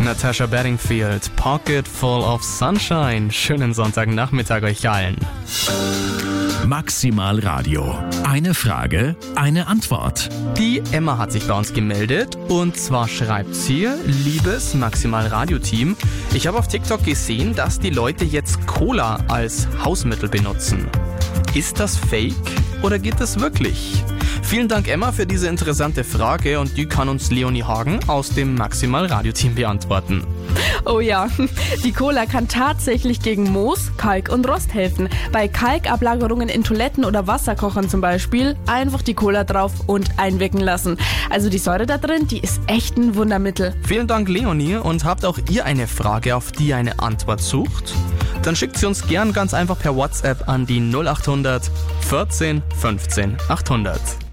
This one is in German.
Natasha Bedingfield, Pocket Full of Sunshine. Schönen Sonntagnachmittag euch allen. Maximal Radio. Eine Frage, eine Antwort. Die Emma hat sich bei uns gemeldet und zwar schreibt sie: Liebes Maximal Radio Team, ich habe auf TikTok gesehen, dass die Leute jetzt Cola als Hausmittel benutzen. Ist das fake oder geht das wirklich? Vielen Dank, Emma, für diese interessante Frage und die kann uns Leonie Hagen aus dem Maximal Radio Team beantworten. Oh ja, die Cola kann tatsächlich gegen Moos, Kalk und Rost helfen. Bei Kalkablagerungen in Toiletten oder Wasserkochern zum Beispiel einfach die Cola drauf und einwirken lassen. Also die Säure da drin, die ist echt ein Wundermittel. Vielen Dank, Leonie. Und habt auch ihr eine Frage, auf die ihr eine Antwort sucht? Dann schickt sie uns gern ganz einfach per WhatsApp an die 0800 14 15 800.